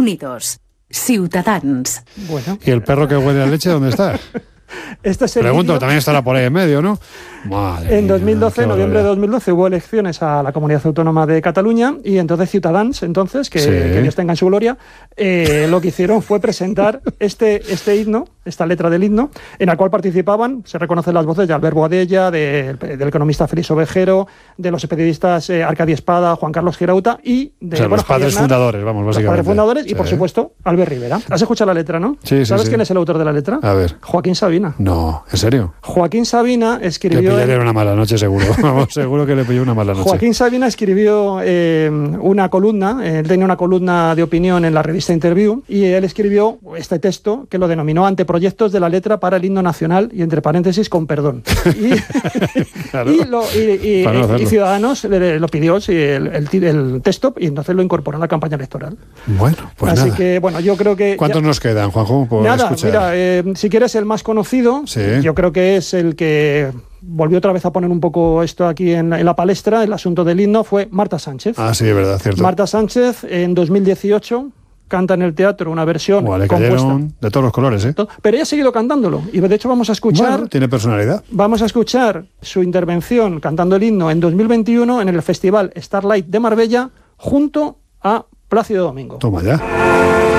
Unidos. Ciutadans. Bueno. ¿Y el perro que huele a leche dónde está? Este es el Pregunto, vídeo. también estará por ahí en medio, ¿no? Madre En 2012, mía, noviembre de 2012, hubo elecciones a la Comunidad Autónoma de Cataluña y entonces Ciutadans, que Sí. Dios tenga en su gloria, lo que hicieron fue presentar este himno, esta letra del himno, en la cual participaban, se reconocen las voces de Albert Boadella, del economista Félix Ovejero, de los periodistas Arcadi Espada, Juan Carlos Girauta y de O sea, los padres Javier Narr, fundadores, vamos, los básicamente. padres fundadores y, Sí. por supuesto, Albert Rivera. ¿Has escuchado la letra, no? Sí, sí, ¿Sabes sí. quién es el autor de la letra? A ver. Joaquín Sabina. No, ¿en serio? Joaquín Sabina Le escribió... pillaría una mala noche, seguro. Vamos, seguro que le pilló una mala noche. Joaquín Sabina escribió una columna, él tenía una columna de opinión en la revista Interview y él escribió este texto que lo denominó Anteproyectos de la letra para el himno nacional y entre paréntesis con perdón. Y, Claro. Para no hacerlo. y Ciudadanos lo pidió sí, el texto y entonces lo incorporó en la campaña electoral. Bueno, pues Así nada. que bueno, yo creo que... ¿Cuántos nos quedan, Juanjo, por Nada, escuchar? mira, si quieres el más conocido, Sí. yo creo que es el que volvió otra vez a poner un poco esto aquí en la palestra, el asunto del himno, fue Marta Sánchez. Ah, sí, es verdad, cierto. Marta Sánchez en 2018 canta en el teatro una versión Buah, le compuesta. cayeron de todos los colores, ¿eh? Pero ella ha seguido cantándolo y de hecho vamos a escuchar Bueno, tiene personalidad. su intervención cantando el himno en 2021 en el festival Starlight de Marbella junto a Plácido Domingo. Toma ya.